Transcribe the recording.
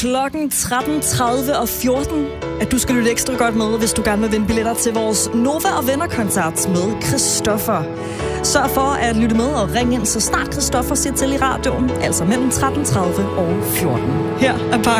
Klokken 13.30 og 14, at du skal lytte ekstra godt med, hvis du gerne vil vinde billetter til vores Nova og Venner-koncert med Christoffer. Sørg for at lytte med og ring ind, så snart Christoffer siger til i radioen, altså mellem 13.30 og 14. Her er